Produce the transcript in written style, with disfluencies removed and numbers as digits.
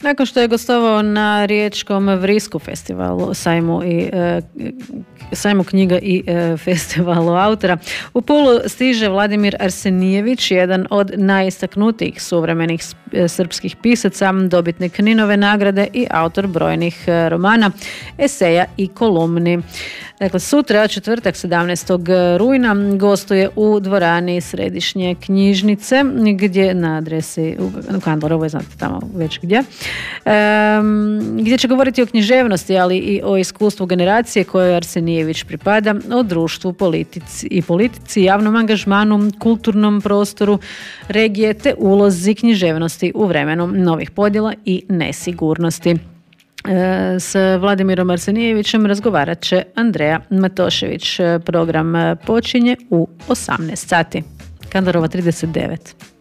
Nakon što je gostovao na Riječkom Vrisku festivalu, sajmu knjiga i festivalu autora, u Pulu stiže Vladimir Arsenijević, jedan od najistaknutijih suvremenih srpskih pisaca, dobitnik Kninove nagrade i autor brojnih romana, eseja i kolumni. Dakle, sutra, četvrtak 17. rujna, gostuje u dvorani Središnje knjižnice, gdje na adresi u Kandlerovoj, znate tamo već gdje će govoriti o književnosti, ali i o iskustvu generacije kojoj Arsenijević pripada, o društvu, politici, javnom angažmanu, kulturnom prostoru regije te ulozi književnosti u vremenu novih podjela i nesigurnosti. S Vladimirom Arsenijevićem razgovarat će Andreja Matošević. Program počinje u 18 sati. Kandlerova 39.